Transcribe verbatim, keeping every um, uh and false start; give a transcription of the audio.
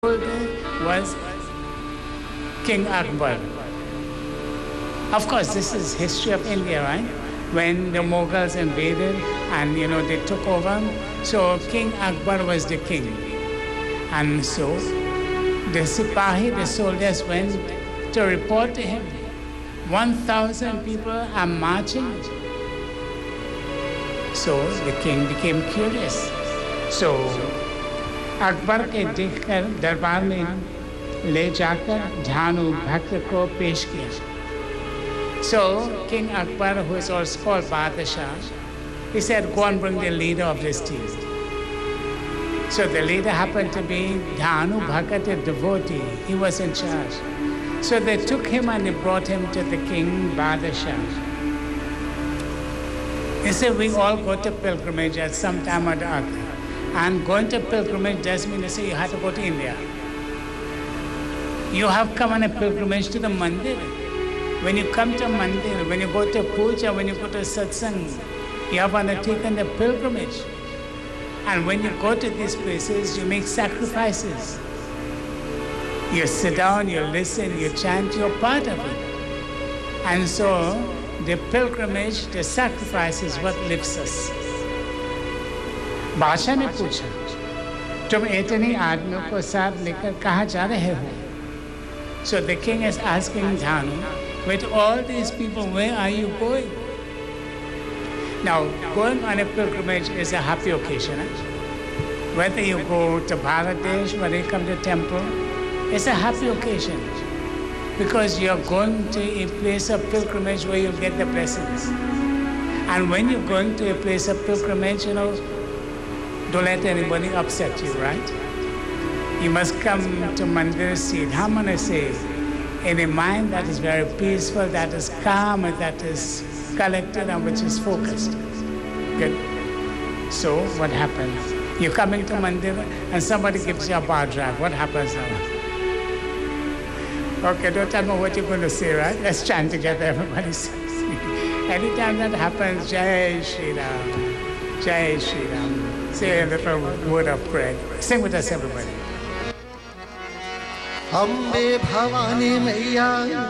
was King Akbar. Of course, this is history of India, right? When the Mughals invaded and, you know, they took over. So King Akbar was the king. And so the Sipahi, the soldiers, went to report to him. one thousand people are marching. So the king became curious. So Akbar के देखकर दरबार में ले जाकर झानु भक्त को पेश किया. So King Akbar, who is also called Badshah, he said, go and bring the leader of this team. So the leader happened to be Dhanu Bhagat, a devotee. He was in charge. So they took him and they brought him to the king Badshah. He said, we all go to pilgrimage at some time or the other. And going to pilgrimage doesn't mean to say you have to go to India. You have come on a pilgrimage to the mandir. When you come to mandir, when you go to puja, when you go to satsang, you have undertaken the pilgrimage. And when you go to these places, you make sacrifices. You sit down, you listen, you chant, you're part of it. And so the pilgrimage, the sacrifice is what lifts us. बादशाह ने पूछा, तुम इतने आदमियों को साथ लेकर कहाँ जा रहे हो? So the king is asking Dhanu, with all these people, where are you going? Now, going on a pilgrimage is a happy occasion. Eh? Whether you go to Bangladesh, whether you come to temple, it's a happy occasion. Because you're going to a place of pilgrimage where you get the blessings. And when you're going to a place of pilgrimage, you know, don't let anybody upset you, right? You must come to Mandir Siddhamana say, in a mind that is very peaceful, that is calm, and that is collected, and which is focused. Good. So what happens? You're coming to Mandir and somebody gives you a bar drive. What happens now? Okay, don't tell me what you're going to say, right? Let's chant together, everybody says. Anytime that happens, Jai Shri Ram, Jai Shri Ram. Say a little word of prayer. Sing with us, everybody. Ambe Bhavani Maiya